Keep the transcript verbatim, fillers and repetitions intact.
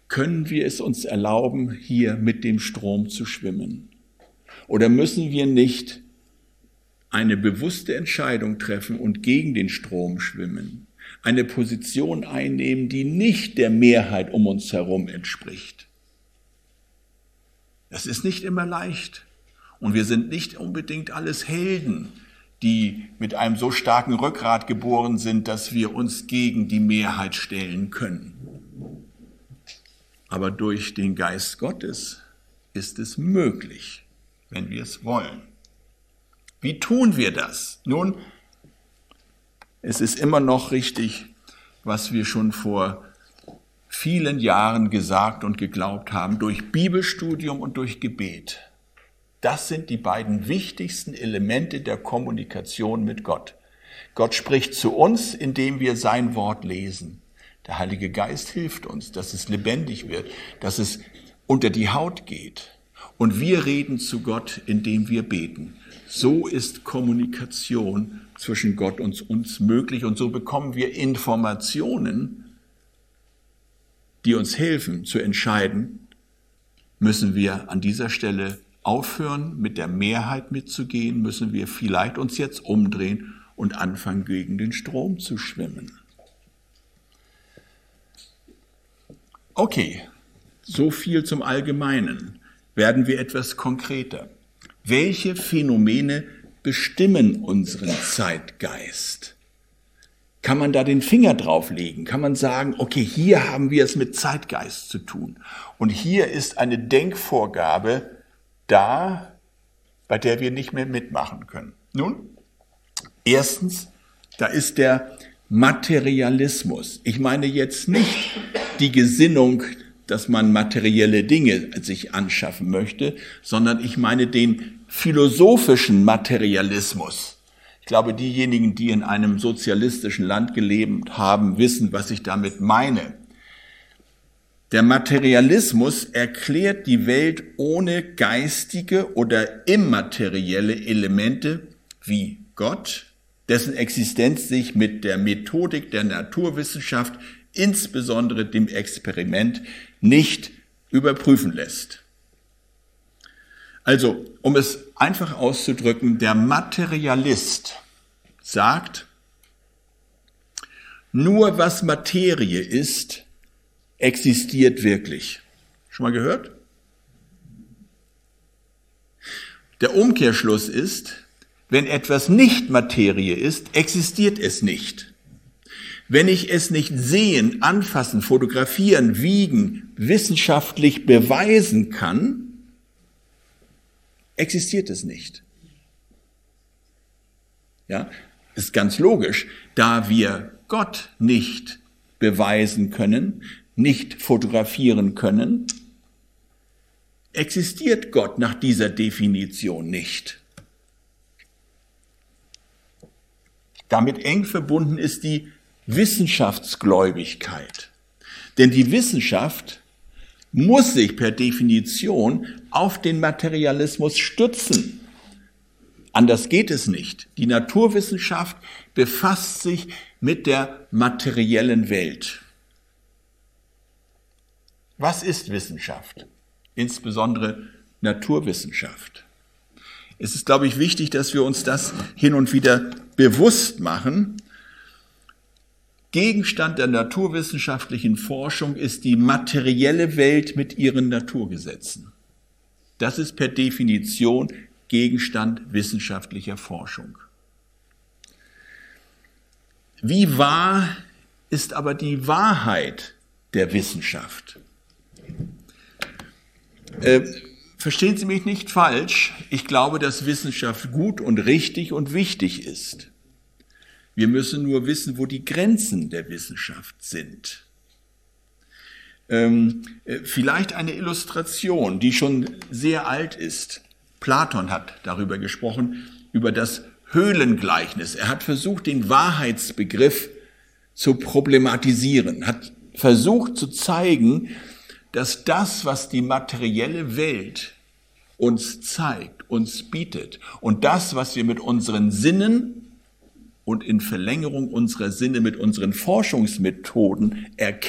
können wir es uns erlauben, hier mit dem Strom zu schwimmen? Oder müssen wir nicht eine bewusste Entscheidung treffen und gegen den Strom schwimmen? Eine Position einnehmen, die nicht der Mehrheit um uns herum entspricht? Das ist nicht immer leicht. Und wir sind nicht unbedingt alles Helden, die mit einem so starken Rückgrat geboren sind, dass wir uns gegen die Mehrheit stellen können. Aber durch den Geist Gottes ist es möglich, wenn wir es wollen. Wie tun wir das? Nun, es ist immer noch richtig, was wir schon vor vielen Jahren gesagt und geglaubt haben, durch Bibelstudium und durch Gebet. Das sind die beiden wichtigsten Elemente der Kommunikation mit Gott. Gott spricht zu uns, indem wir sein Wort lesen. Der Heilige Geist hilft uns, dass es lebendig wird, dass es unter die Haut geht. Und wir reden zu Gott, indem wir beten. So ist Kommunikation zwischen Gott und uns möglich. Und so bekommen wir Informationen, die uns helfen zu entscheiden, müssen wir an dieser Stelle aufhören, mit der Mehrheit mitzugehen, müssen wir vielleicht uns jetzt umdrehen und anfangen, gegen den Strom zu schwimmen. Okay, so viel zum Allgemeinen. Werden wir etwas konkreter. Welche Phänomene bestimmen unseren Zeitgeist? Kann man da den Finger drauf legen? Kann man sagen, okay, hier haben wir es mit Zeitgeist zu tun. Und hier ist eine Denkvorgabe da, bei der wir nicht mehr mitmachen können. Nun, erstens, da ist der Materialismus. Ich meine jetzt nicht die Gesinnung, dass man materielle Dinge sich anschaffen möchte, sondern ich meine den philosophischen Materialismus. Ich glaube, diejenigen, die in einem sozialistischen Land gelebt haben, wissen, was ich damit meine. Der Materialismus erklärt die Welt ohne geistige oder immaterielle Elemente wie Gott, dessen Existenz sich mit der Methodik der Naturwissenschaft, insbesondere dem Experiment, nicht überprüfen lässt. Also, um es einfach auszudrücken, der Materialist sagt, nur was Materie ist, existiert wirklich. Schon mal gehört? Der Umkehrschluss ist, wenn etwas nicht Materie ist, existiert es nicht. Wenn ich es nicht sehen, anfassen, fotografieren, wiegen, wissenschaftlich beweisen kann, existiert es nicht. Ja, ist ganz logisch, da wir Gott nicht beweisen können, nicht fotografieren können, existiert Gott nach dieser Definition nicht. Damit eng verbunden ist die Wissenschaftsgläubigkeit. Denn die Wissenschaft muss sich per Definition auf den Materialismus stützen. Anders geht es nicht. Die Naturwissenschaft befasst sich mit der materiellen Welt. Was ist Wissenschaft? Insbesondere Naturwissenschaft. Es ist, glaube ich, wichtig, dass wir uns das hin und wieder bewusst machen. Gegenstand der naturwissenschaftlichen Forschung ist die materielle Welt mit ihren Naturgesetzen. Das ist per Definition Gegenstand wissenschaftlicher Forschung. Wie wahr ist aber die Wahrheit der Wissenschaft? Äh, verstehen Sie mich nicht falsch. Ich glaube, dass Wissenschaft gut und richtig und wichtig ist. Wir müssen nur wissen, wo die Grenzen der Wissenschaft sind. Ähm, vielleicht eine Illustration, die schon sehr alt ist. Platon hat darüber gesprochen, über das Höhlengleichnis. Er hat versucht, den Wahrheitsbegriff zu problematisieren, hat versucht zu zeigen, dass das, was die materielle Welt uns zeigt, uns bietet und das, was wir mit unseren Sinnen und in Verlängerung unserer Sinne mit unseren Forschungsmethoden erkennen,